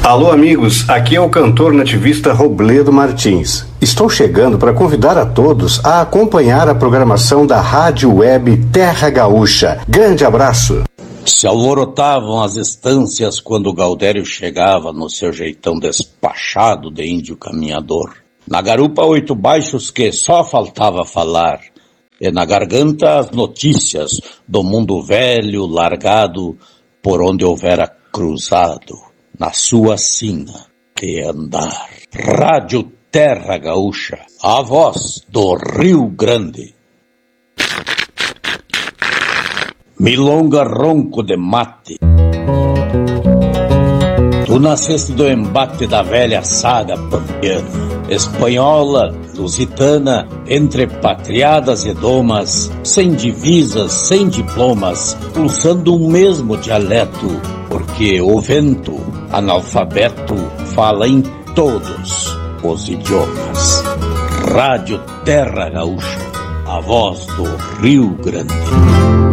Alô, amigos, aqui é o cantor nativista Robledo Martins. Estou chegando para convidar a todos a acompanhar a programação da Rádio Web Terra Gaúcha. Grande abraço! Se alvorotavam as estâncias quando Gaudério chegava no seu jeitão despachado de índio caminhador. Na garupa 8 baixos que só faltava falar, e na garganta as notícias do mundo velho largado por onde houvera cruzado, na sua sina de andar. Rádio Terra Gaúcha, a voz do Rio Grande. Milonga ronco de mate. Tu nasceste do embate da velha saga pampiana, espanhola, lusitana, entre patriadas e domas, sem divisas, sem diplomas, pulsando um mesmo dialeto, porque o vento, analfabeto, fala em todos os idiomas. Rádio Terra Gaúcha, a voz do Rio Grande.